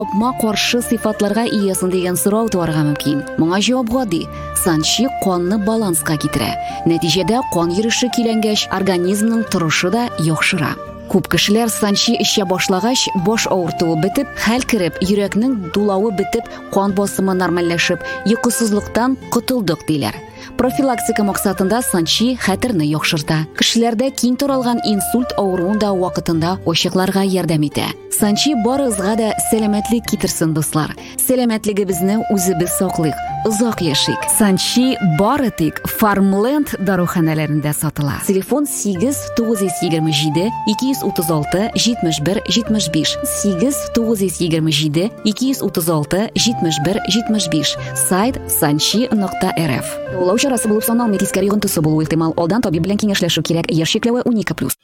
Opma qarshi sifatlarga egasin degan so'rov tug'ilgan mumkin. Menga javob oddiy. Sanchi qonni balansga keltiradi. Natijada qon yurishi kelangach, organizmning turishida yaxshira. Ko'p kishilar sanchi ishga boshlagach, bosh og'rituvi bitib, hal kirib, yurakning dulavi bitib, qon bosimi normallashib, uyqusizlikdan qutuldik deylar. Profilaktika maqsadida sanchi xatarni yo'qshirdi. Kishilarda keng taralgan insult og'ruvining vaqtida o'shiqlarga yordam etadi. Sanchi borizga da salomatlik keltirsin do'stlar. Salomatligimizni o'zimiz saqlaylik, uzoq yashaylik. Sanchi Baratik Farmland dorixonalarida sotiladi. Telefon 8927 236 71 75 8927 236 71 75 sayt sanchi.rf. To'lov chorasi bo'lib sanalmay teskari yig'intisi bo'lishi ehtimol. Oldin tabib bilan kengashlashib kerak. Yer cheklavi Unica+.